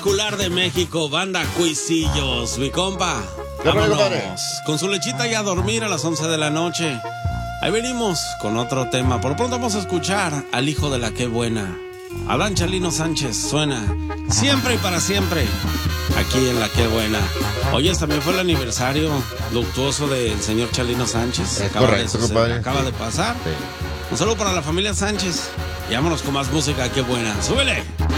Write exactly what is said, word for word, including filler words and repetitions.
espectacular de México, banda Cuisillos, mi compa. Vámonos con su lechita y a dormir a las once de la noche. Ahí venimos con otro tema. Por pronto vamos a escuchar al hijo de la que buena. Adán Chalino Sánchez suena siempre y para siempre aquí en La Que Buena. Oye, también fue el aniversario luctuoso del señor Chalino Sánchez. Es acaba, correcto, de, compadre. acaba de pasar. Sí. Un saludo para la familia Sánchez. Y vámonos con más música. Qué buena. ¡Súbele!